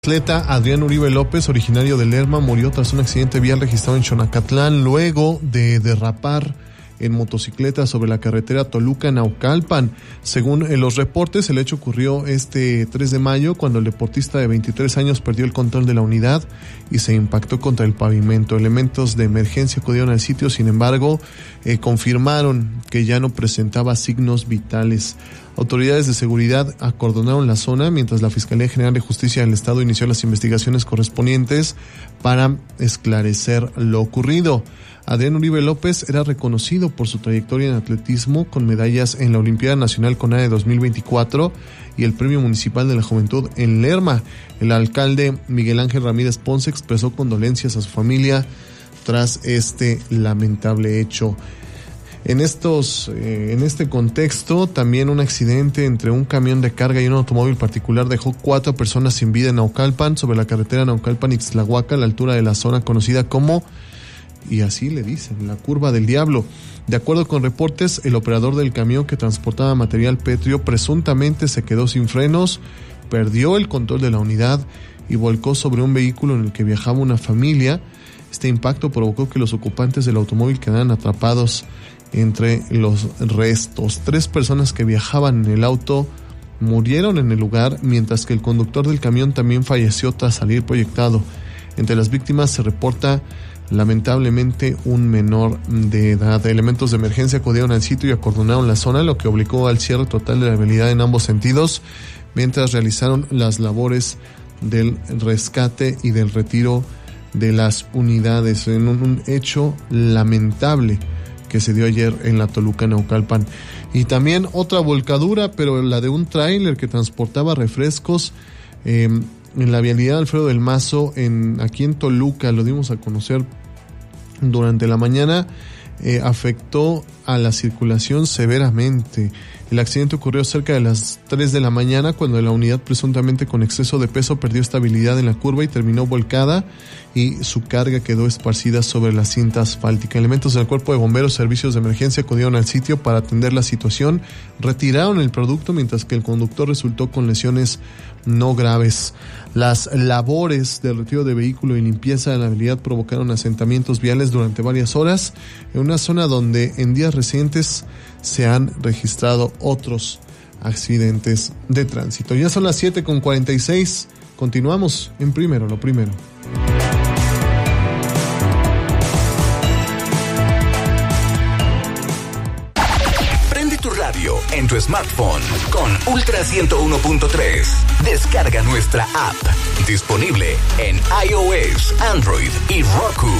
Atleta Adrián Uribe López, originario de Lerma, murió tras un accidente vial registrado en Xonacatlán luego de derrapar en motocicleta sobre la carretera Toluca-Naucalpan. Según los reportes, el hecho ocurrió este 3 de mayo cuando el deportista de 23 años perdió el control de la unidad y se impactó contra el pavimento. Elementos de emergencia acudieron al sitio, sin embargo, confirmaron que ya no presentaba signos vitales. Autoridades de seguridad acordonaron la zona mientras la Fiscalía General de Justicia del Estado inició las investigaciones correspondientes para esclarecer lo ocurrido. Adrián Uribe López era reconocido por su trayectoria en atletismo con medallas en la Olimpiada Nacional CONADE 2024 y el Premio Municipal de la Juventud en Lerma. El alcalde Miguel Ángel Ramírez Ponce expresó condolencias a su familia tras este lamentable hecho. En este contexto, también un accidente entre un camión de carga y un automóvil particular dejó 4 personas sin vida en Naucalpan, sobre la carretera Naucalpan-Ixtlahuaca, a la altura de la zona conocida como, y así le dicen, la Curva del Diablo. De acuerdo con reportes, el operador del camión que transportaba material pétreo presuntamente se quedó sin frenos, perdió el control de la unidad y volcó sobre un vehículo en el que viajaba una familia. Este impacto provocó que los ocupantes del automóvil quedaran atrapados entre los restos. 3 personas que viajaban en el auto murieron en el lugar, mientras que el conductor del camión también falleció tras salir proyectado. Entre las víctimas se reporta lamentablemente un menor de edad. Elementos de emergencia acudieron al sitio y acordonaron la zona, lo que obligó al cierre total de la vialidad en ambos sentidos, mientras realizaron las labores del rescate y del retiro de las unidades, en un hecho lamentable que se dio ayer en la Toluca-Naucalpan. Y también otra volcadura, pero la de un tráiler que transportaba refrescos en la vialidad Alfredo del Mazo, aquí en Toluca. Lo dimos a conocer durante la mañana. Afectó a la circulación severamente. El accidente ocurrió cerca de las 3 de la mañana cuando la unidad, presuntamente con exceso de peso, perdió estabilidad en la curva y terminó volcada, y su carga quedó esparcida sobre la cinta asfáltica. Elementos del Cuerpo de Bomberos, servicios de emergencia acudieron al sitio para atender la situación, retiraron el producto, mientras que el conductor resultó con lesiones no graves. Las labores de retiro de vehículo y limpieza de la vialidad provocaron asentamientos viales durante varias horas en una zona donde en días recientes se han registrado otros accidentes de tránsito. Ya son las 7:46. Continuamos en Primero lo Primero. Prende tu radio en tu smartphone con Ultra 101.3. Descarga nuestra app. Disponible en iOS, Android y Roku.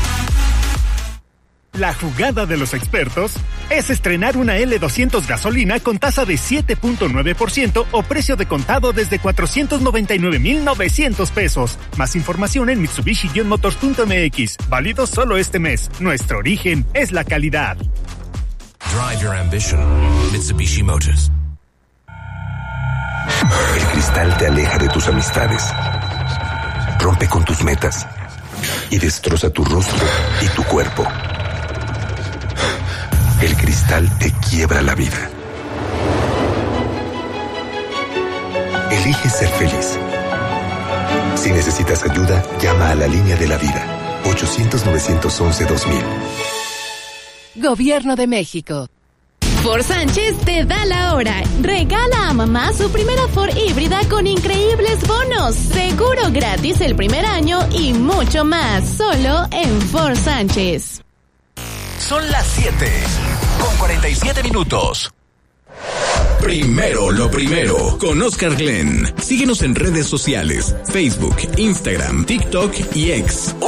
La jugada de los expertos es estrenar una L200 gasolina con tasa de 7.9% o precio de contado desde 499,900 pesos. Más información en Mitsubishi-motors.mx. Válido solo este mes. Nuestro origen es la calidad. Drive your ambition. Mitsubishi Motors. El cristal te aleja de tus amistades, rompe con tus metas y destroza tu rostro y tu cuerpo. El cristal te quiebra la vida. Elige ser feliz. Si necesitas ayuda, llama a la línea de la vida. 800-911-2000. Gobierno de México. Ford Sánchez te da la hora. Regala a mamá su primera Ford híbrida con increíbles bonos, seguro gratis el primer año y mucho más. Solo en Ford Sánchez. Son las 7:47 minutos. Primero lo primero con Oscar Glenn. Síguenos en redes sociales: Facebook, Instagram, TikTok y X.